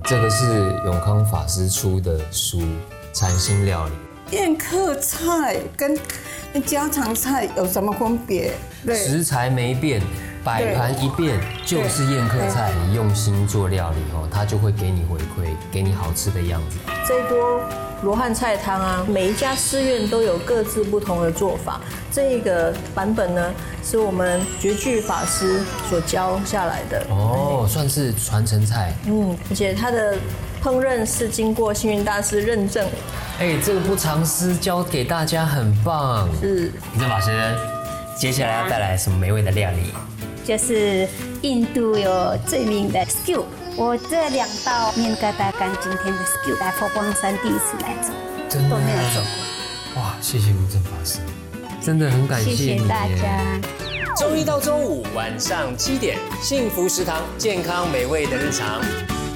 这个是永康法师出的书《禅心料理》。 宴客菜跟家常菜有什么分别？ 食材没变，摆盘一变，就是宴客菜。你用心做料理哦，它就会给你回馈，给你好吃的样子。 这一锅罗汉菜汤啊，每一家寺院都有各自不同的做法。这个版本呢，是我们觉具法师所教下来的。 哦，算是传承菜。 而且它的烹饪是经过星云大师认证。 这个不藏私教给大家很棒。 是。 李正法师，接下来要带来什么美味的料理？ 就是印度有最名的 stew。我这2道面疙瘩干今天的 stew 来佛光山第一次来做， 真的都没有做过。 哇，谢谢卢正法师，真的很感谢你。 谢谢大家。 周一到周五晚上7点，幸福食堂，健康美味的日常。